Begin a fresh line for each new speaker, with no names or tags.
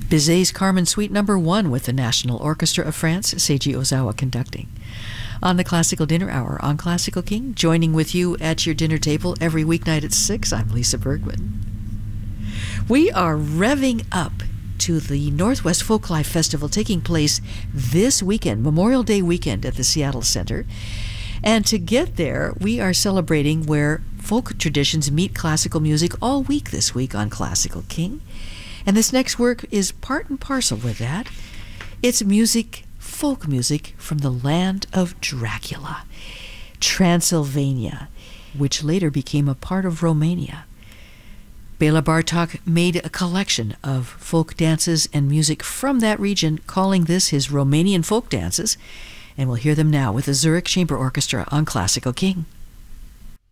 Bizet's Carmen Suite No. 1 with the National Orchestra of France, Seiji Ozawa conducting. On the Classical Dinner Hour on Classical King, joining with you at your dinner table every weeknight at 6, I'm Lisa Bergman. We are revving up to the Northwest Folklife Festival taking place this weekend, Memorial Day weekend at the Seattle Center. And to get there, we are celebrating where folk traditions meet classical music all week this week on Classical King. And this next work is part and parcel with that. It's music, folk music from the land of Dracula, Transylvania, which later became a part of Romania. Bela Bartok made a collection of folk dances and music from that region, calling this his Romanian folk dances, and we'll hear them now with the Zurich Chamber Orchestra on Classical King.